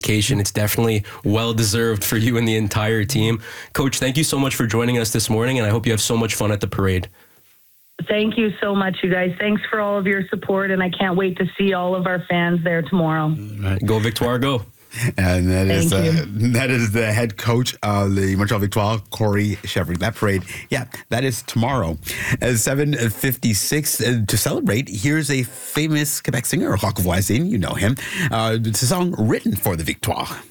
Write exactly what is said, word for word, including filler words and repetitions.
It's definitely well-deserved for you and the entire team. Coach, thank you so much for joining us this morning, and I hope you have so much fun at the parade. Thank you so much, you guys. Thanks for all of your support, and I can't wait to see all of our fans there tomorrow. All right. Go Victoire, go. And that Thank is uh, you. that is the head coach of the Montreal Victoire, Corey Shefford. That parade, yeah, that is tomorrow at seven fifty-six. Uh, to celebrate, here's a famous Quebec singer, Roch Voisine. You know him. Uh, it's a song written for the Victoire.